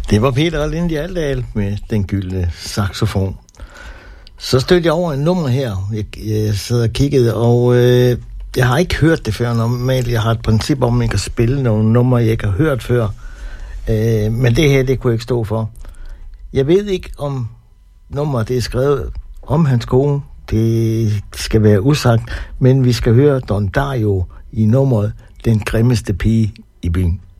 Det var Peter Lindi Aldal med Den Gyldne Saxofon. Så stødte jeg over en nummer her. Jeg sidder og kiggede, og jeg har ikke hørt det før. Normalt jeg har et princip om, at man kan spille nogle numre, jeg ikke har hørt før. Men det her, det kunne jeg ikke stå for. Jeg ved ikke, om nummer det er skrevet om hans kone. Det skal være usagt, men vi skal høre Don Dario i nummeret Den grimmeste pige i byen.